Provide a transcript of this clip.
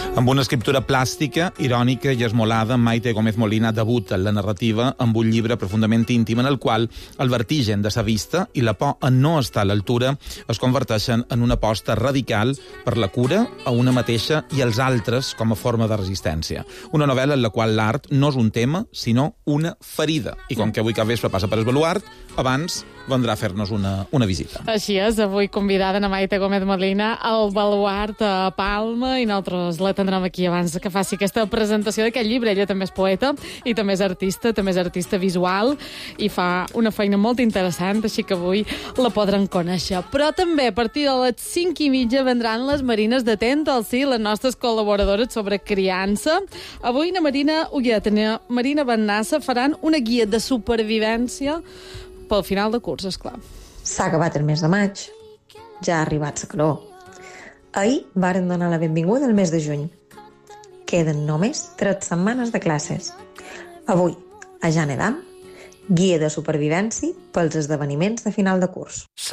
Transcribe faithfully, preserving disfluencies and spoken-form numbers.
Amb una escriptura plàstica, irònica i esmolada, Maite Gómez Molina debuta en la narrativa amb un llibre profundament íntim en el qual el vertigen de sa vista i la por a no estar a l'altura es converteixen en una aposta radical per la cura a una mateixa i als altres com a forma de resistència. Una novel·la en la qual l'art no és un tema, sinó una ferida. I com que avui cap vespre passa per el baluart, abans vendrà a fer-nos una, una visita. Així és, avui convidada a Maite Gómez Molina al baluart a Palma i nosaltres la tindrem aquí abans que faci aquesta presentació d'aquest llibre. Ella també és poeta i també és artista, també és artista visual i fa una feina molt interessant, així que avui la podran conèixer. Però també a partir de les cinc i mitja vendran les Marines de Tent al Sí, les nostres col·laboradores sobre criança. Avui na Marina Ulleta i na Marina Bennassa faran una guia de supervivència pel final de curs, esclar. S'ha acabat el mes de maig. Ja ha arribat la calor. Ahir varen donar la benvinguda al mes de juny. Queden només tres setmanes de classes. Avui, a Janedam, guia de supervivència pels esdeveniments de final de curs.